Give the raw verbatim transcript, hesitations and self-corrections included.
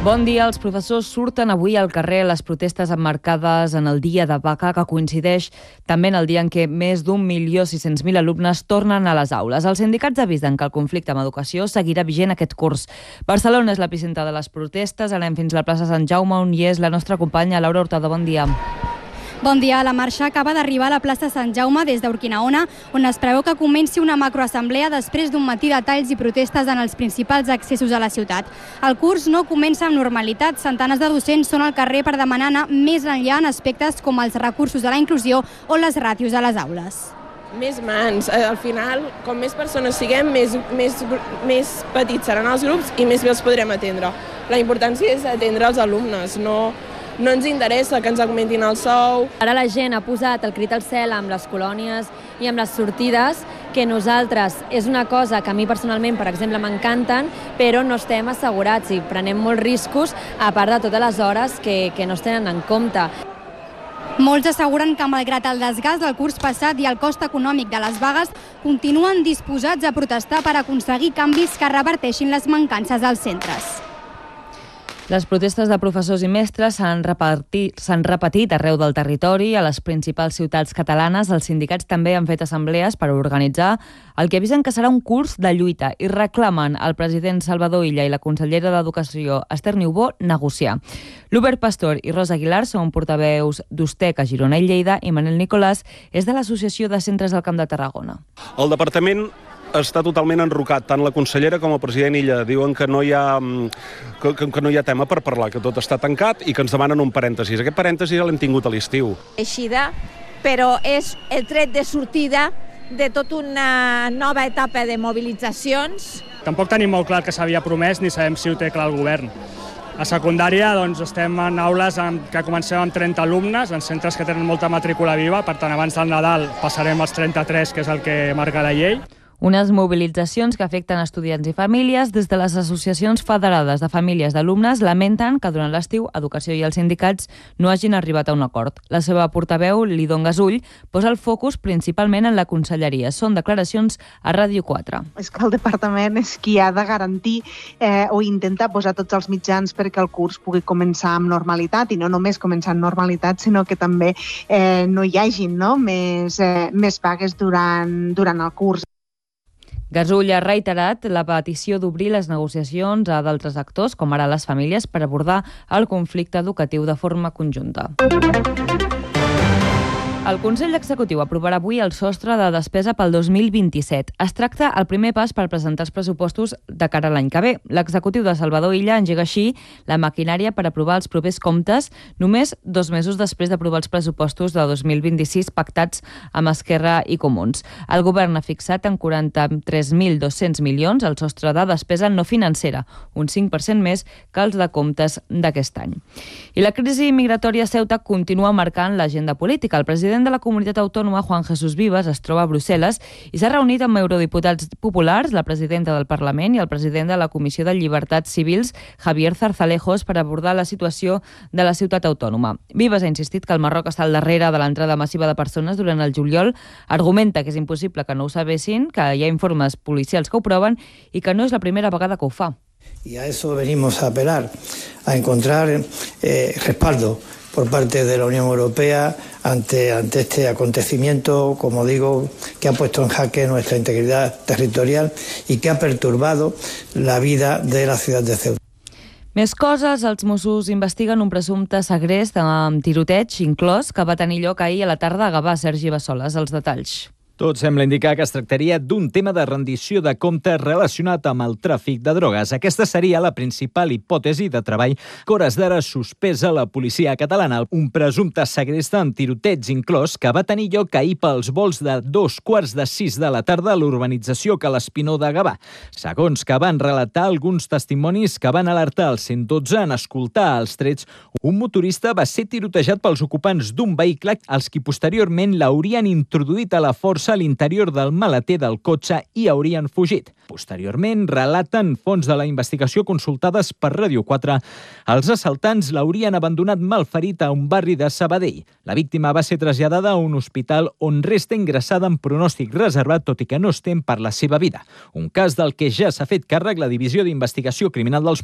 Bon dia. Els professors surten avui al carrer a les protestes emmarcades en el dia de vaga, que coincideix també en el dia en què més d'un milió sis-cents mil alumnes tornen a les aules. Els sindicats avisen que el conflicte amb educació seguirà vigent aquest curs. Barcelona és l'epicentre de les protestes. Anem fins a la plaça Sant Jaume, on hi és la nostra companya Laura Hurtado. Bon dia. Bon dia. La marxa acaba d'arribar a la plaça Sant Jaume des d'Urquinaona, on es preveu que comenci una macroassemblea després d'un matí de talls i protestes en els principals accessos a la ciutat. El curs no comença amb normalitat. Centenars de docents són al carrer per demanar anar més enllà en aspectes com els recursos de la inclusió o les ràtios a les aules. Més mans. Al final, com més persones siguem, més, més, més petits seran els grups i més bé els podrem atendre. La importància és atendre els alumnes, no... No ens interessa que ens augmentin el sou. Ara la gent ha posat el crit al cel amb les colònies i amb les sortides, que nosaltres és una cosa que a mi personalment, per exemple, m'encanten, però no estem assegurats i prenem molts riscos, a part de totes les hores que, que no es tenen en compte. Molts asseguren que, malgrat el desgast del curs passat i el cost econòmic de les vagues, continuen disposats a protestar per aconseguir canvis que reverteixin les mancances als centres. Les protestes de professors i mestres s'han repartit, s'han repetit arreu del territori. A les principals ciutats catalanes, els sindicats també han fet assemblees per organitzar el que avisen que serà un curs de lluita i reclamen al president Salvador Illa i la consellera d'Educació, Esther Niubó, negociar. L'Hubert Pastor i Rosa Aguilar són portaveus d'Ustec a Girona i Lleida i Manel Nicolàs és de l'Associació de Centres del Camp de Tarragona. El departament està totalment enrocat, tant la consellera com el president Illa. Diuen que no hi ha, que, que no hi ha tema per parlar, que tot està tancat i que ens demanen un parèntesis. Aquest parèntesis ja l'hem tingut a l'estiu. Eixida, però és el tret de sortida de tota una nova etapa de mobilitzacions. Tampoc tenim molt clar que s'havia promès ni sabem si ho té clar el govern. A secundària doncs, estem en aules amb, que comencem amb trenta alumnes, en centres que tenen molta matrícula viva, per tant abans del Nadal passarem als trenta-tres, que és el que marca la llei. Unes mobilitzacions que afecten estudiants i famílies. Des de les associacions federades de famílies d'alumnes lamenten que durant l'estiu Educació i els sindicats no hagin arribat a un acord. La seva portaveu, Lidon Gasull, posa el focus principalment en la conselleria. Són declaracions a Ràdio quatre. És que el departament és qui ha de garantir eh, o intentar posar tots els mitjans perquè el curs pugui començar amb normalitat, i no només començar amb normalitat, sinó que també eh, no hi hagin no? més, eh, més vagues durant, durant el curs. Gasull ha reiterat la petició d'obrir les negociacions a d'altres actors, com ara les famílies, per abordar el conflicte educatiu de forma conjunta. El Consell Executiu aprovarà avui el sostre de despesa pel dos mil vint-i-set. Es tracta el primer pas per presentar els pressupostos de cara a l'any que ve. L'executiu de Salvador Illa engega així la maquinària per aprovar els propers comptes només dos mesos després d'aprovar els pressupostos de dos mil vint-i-sis pactats amb Esquerra i Comuns. El govern ha fixat en quaranta-tres mil dos-cents milions el sostre de despesa no financera, un cinc per cent més que els de comptes d'aquest any. I la crisi migratòria a Ceuta continua marcant l'agenda política. El president de la comunitat autònoma, Juan Jesús Vivas, es troba a Brussel·les i s'ha reunit amb eurodiputats populars, la presidenta del Parlament i el president de la Comissió de Llibertats Civils, Javier Zarzalejos, per abordar la situació de la ciutat autònoma. Vivas ha insistit que el Marroc està al darrere de l'entrada massiva de persones durant el juliol, argumenta que és impossible que no ho sabessin, que hi ha informes policials que ho proven i que no és la primera vegada que ho fa. Y a eso venimos a apelar, a encontrar eh, respaldo por parte de la Unión Europea ante, ante este acontecimiento, como digo, que ha puesto en jaque nuestra integridad territorial y que ha perturbado la vida de la ciudad de Ceuta. Més coses. Els Mossos investiguen un presumpte segrest amb tiroteig inclòs que va tenir lloc ahir a la tarda a Gavà. Sergi Bassoles, els detalls. Tot sembla indicar que es tractaria d'un tema de rendició de comptes relacionat amb el tràfic de drogues. Aquesta seria la principal hipòtesi de treball que hores d'ara sospesa la policia catalana. Un presumpte segrest amb tiroteig inclòs que va tenir lloc ahir pels volts de dos quarts de sis de la tarda a l'urbanització Ca l'Espinó de Gavà. Segons que van relatar alguns testimonis que van alertar el cent dotze en escoltar els trets, un motorista va ser tirotejat pels ocupants d'un vehicle als qui posteriorment l'haurien introduït a la força a l'interior del maleter del cotxe i haurien fugit. Posteriorment, relaten fonts de la investigació consultades per Ràdio quatre, els assaltants l'haurien abandonat malferit a un barri de Sabadell. La víctima va ser traslladada a un hospital on resta ingressada en pronòstic reservat, tot i que no es tem per la seva vida. Un cas del que ja s'ha fet càrrec la Divisió d'Investigació Criminal dels